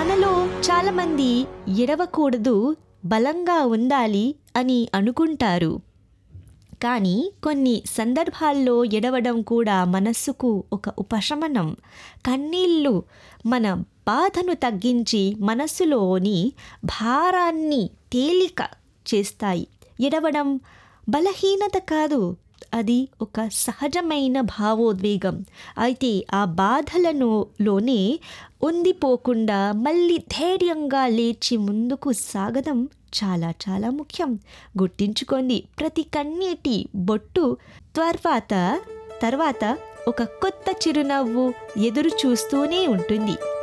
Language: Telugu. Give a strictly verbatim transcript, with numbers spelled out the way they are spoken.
మనలో చాలామంది ఎడవకూడదు, బలంగా ఉండాలి అని అనుకుంటారు. కానీ కొన్ని సందర్భాల్లో ఎడవడం కూడా మనస్సుకు ఒక ఉపశమనం. కన్నీళ్ళు మన బాధను తగ్గించి మనస్సులోని భారాన్ని తేలిక చేస్తాయి. ఎడవడం బలహీనత కాదు, అది ఒక సహజమైన భావోద్వేగం. అయితే ఆ బాధలను లోనే ఉండిపోకుండా మళ్ళీ ధైర్యంగా లేచి ముందుకు సాగడం చాలా చాలా ముఖ్యం. గుర్తుంచుకోండి, ప్రతి కన్నీటి బొట్టు తర్వాత తర్వాత ఒక కొత్త చిరునవ్వు ఎదురు చూస్తూనే ఉంటుంది.